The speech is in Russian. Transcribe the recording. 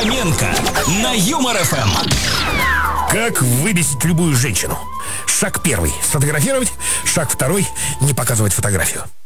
Фоменко на Юмор ФМ. Как выбесить любую женщину? Шаг первый — сфотографировать. Шаг второй — не показывать фотографию.